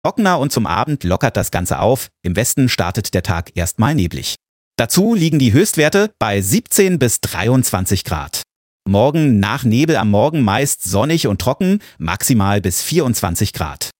Trockener und zum Abend lockert das Ganze auf. Im Westen startet der Tag erstmal neblig. Dazu liegen die Höchstwerte bei 17 bis 23 Grad. Morgen nach Nebel am Morgen meist sonnig und trocken, maximal bis 24 Grad.